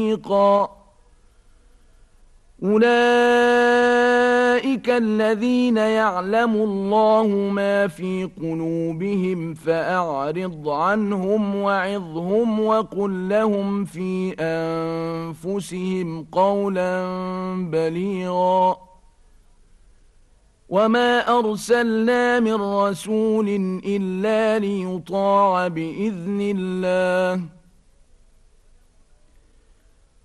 أولئك الذين يعلم الله ما في قلوبهم فأعرض عنهم وعظهم وقل لهم في أنفسهم قولا بليغا وما أرسلنا من رسول إلا ليطاع بإذن الله